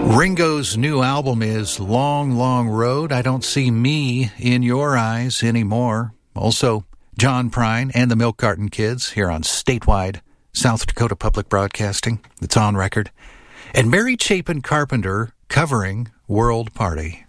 Ringo's new album is Long, Long Road. I Don't See Me in Your Eyes Anymore. Also, John Prine and the Milk Carton Kids here on statewide South Dakota Public Broadcasting. It's on record. And Mary Chapin Carpenter covering World Party.